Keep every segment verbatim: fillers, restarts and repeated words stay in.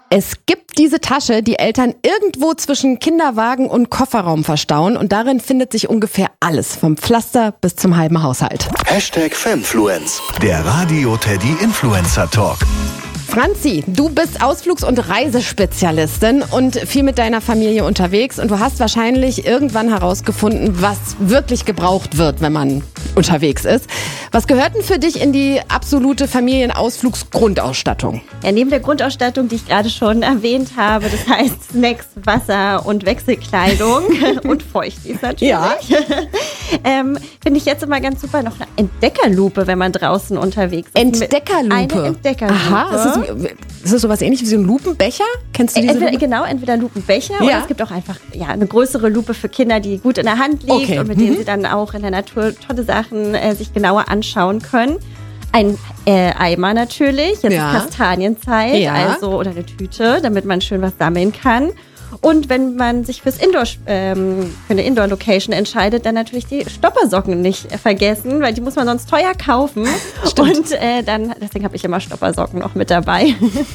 Es gibt diese Tasche, die Eltern irgendwo zwischen Kinderwagen und Kofferraum verstauen und darin findet sich ungefähr alles, vom Pflaster bis zum halben Haushalt. Hashtag Famfluence, der Radio Teddy Influencer Talk. Franzi, du bist Ausflugs- und Reisespezialistin und viel mit deiner Familie unterwegs und du hast wahrscheinlich irgendwann herausgefunden, was wirklich gebraucht wird, wenn man unterwegs ist. Was gehört denn für dich in die absolute Familienausflugsgrundausstattung? Ja, neben der Grundausstattung, die ich gerade schon erwähnt habe, das heißt Snacks, Wasser und Wechselkleidung und Feuchtis natürlich, Ja. ähm, finde ich jetzt immer ganz super noch eine Entdeckerlupe, wenn man draußen unterwegs ist. Entdeckerlupe? Eine Entdeckerlupe. Aha, ist das, ist das sowas ähnliches wie so ein Lupenbecher? Kennst du diese Entweder, Lupe? genau, entweder Lupenbecher Ja. oder es gibt auch einfach ja, eine größere Lupe für Kinder, die gut in der Hand liegt Okay. und mit Mhm. denen sie dann auch in der Natur tolle Sachen äh, sich genauer anschauen können. Ein äh, Eimer natürlich, jetzt Ja. ist Kastanienzeit, Ja. also oder eine Tüte, damit man schön was sammeln kann. Und wenn man sich fürs Indoor, ähm, für eine Indoor-Location entscheidet, dann natürlich die Stoppersocken nicht äh, vergessen, weil die muss man sonst teuer kaufen. Stimmt. Und äh, dann, deswegen habe ich immer Stoppersocken noch mit dabei.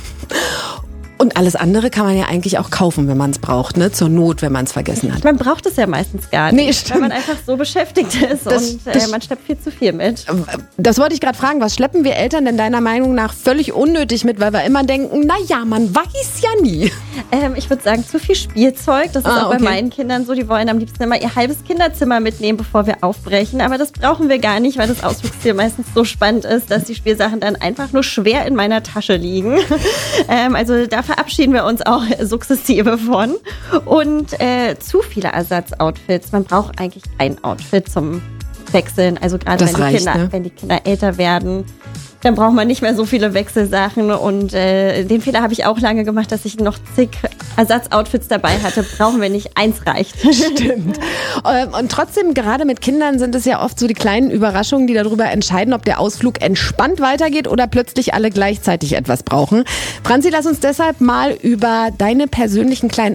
Und alles andere kann man ja eigentlich auch kaufen, wenn man es braucht, ne? Zur Not, wenn man es vergessen hat. Man braucht es ja meistens gar nicht, Nee, stimmt. weil man einfach so beschäftigt ist Das- und das- äh, man schleppt viel zu viel mit. Das wollte ich gerade fragen, was schleppen wir Eltern denn deiner Meinung nach völlig unnötig mit, weil wir immer denken, na ja, man weiß ja nie. Ähm, ich würde sagen, zu viel Spielzeug. Das ist Ah, auch bei okay. meinen Kindern so. Die wollen am liebsten immer ihr halbes Kinderzimmer mitnehmen, bevor wir aufbrechen. Aber das brauchen wir gar nicht, weil das Ausflugsziel meistens so spannend ist, dass die Spielsachen dann einfach nur schwer in meiner Tasche liegen. ähm, also da verabschieden wir uns auch sukzessive von. Und äh, zu viele Ersatzoutfits. Man braucht eigentlich ein Outfit zum Wechseln. Also gerade Das wenn, die reicht, Kinder- ne? wenn die Kinder älter werden. Dann braucht man nicht mehr so viele Wechselsachen und äh, den Fehler habe ich auch lange gemacht, dass ich noch zig Ersatzoutfits dabei hatte. Brauchen wir nicht, eins reicht. Stimmt. Ähm, Und trotzdem, gerade mit Kindern sind es ja oft so die kleinen Überraschungen, die darüber entscheiden, ob der Ausflug entspannt weitergeht oder plötzlich alle gleichzeitig etwas brauchen. Franzi, lass uns deshalb mal über deine persönlichen kleinen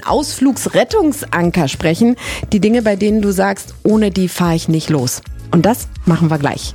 Ausflugsrettungsanker sprechen. Die Dinge, bei denen du sagst, ohne die fahre ich nicht los. Und das machen wir gleich.